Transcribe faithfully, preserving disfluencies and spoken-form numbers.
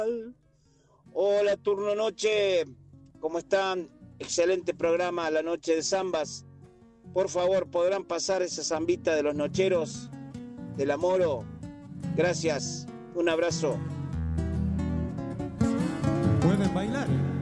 Hola, turno noche. ¿Cómo están? Excelente programa, La Noche de Zambas. Por favor, ¿podrán pasar esa zambita de los nocheros de la Moro? Gracias. Un abrazo. ¿Pueden bailar?